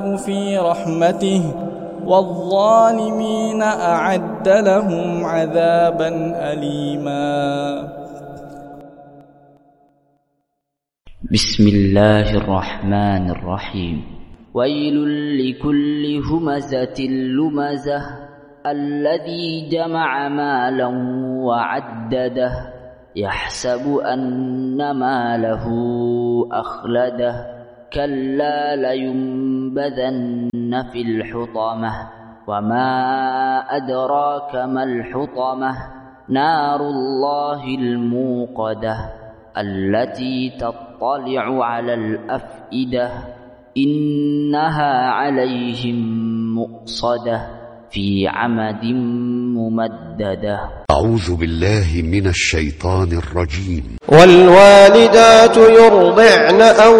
في رحمته والظالمين أعد لهم عذابا أليما. بسم الله الرحمن الرحيم. ويل لكل همزة لمزة الذي جمع مالا وعدده يحسب أن ماله أخلده كلا لينبذن في الحطمة وما أدراك ما الحطمة نار الله الموقدة التي تطلع على الأفئدة إنها عليهم مؤصدة في عمد ممددة. أعوذ بالله من الشيطان الرجيم. والوالدات يرضعن